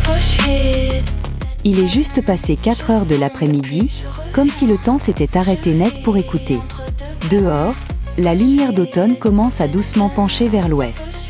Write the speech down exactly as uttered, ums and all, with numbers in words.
Il est juste passé quatre heures de l'après-midi, comme si le temps s'était arrêté net pour écouter. Dehors, la lumière d'automne commence à doucement pencher vers l'ouest.